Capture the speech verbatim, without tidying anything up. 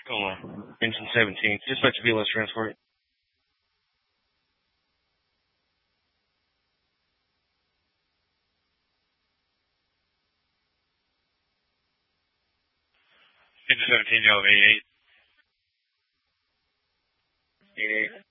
Coma. Engine seventeen. Dispatch V L S transport. Engine seventeen, you have eight eight. eight eight.